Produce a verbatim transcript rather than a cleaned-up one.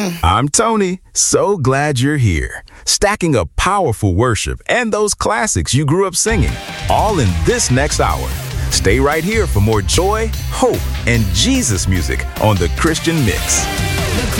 I'm Tony. So glad you're here. Stacking up powerful worship and those classics you grew up singing, all in this next hour. Stay right here for more joy, hope, and Jesus music on The Christian Mix.